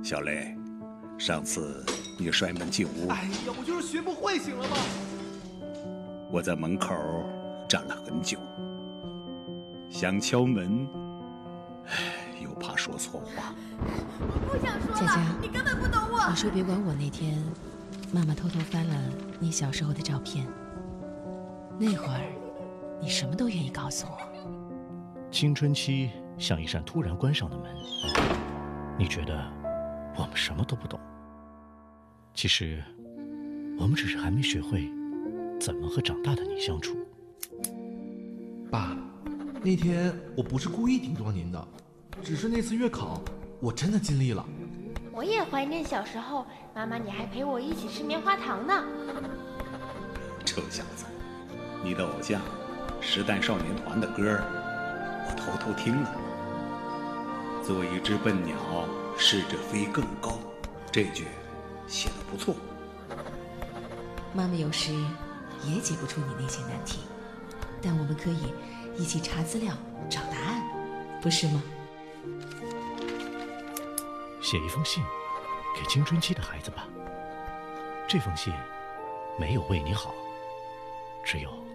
小雷，上次你摔门进屋， 哎呀，我就是学不会，行了吗？ 我在门口站了很久，想敲门，又怕说错话。 我不想说了， 佳佳， 你根本不懂我。 你说别管我。那天，妈妈偷偷翻了你小时候的照片，那会儿，你什么都愿意告诉我。 青春期像一扇突然关上的门，你觉得我们什么都不懂，其实我们只是还没学会怎么和长大的你相处。 爸，那天我不是故意顶撞您的，只是那次月考我真的尽力了。 我也怀念小时候，妈妈你还陪我一起吃棉花糖呢。 臭小子，你的偶像时代少年团的歌我偷偷听了。做一只笨鸟，试着飞更高，这句写得不错。 妈妈有时也解不出你那些难题，但我们可以一起查资料找答案，不是吗？ 写一封信给青春期的孩子吧，这封信没有为你好，只有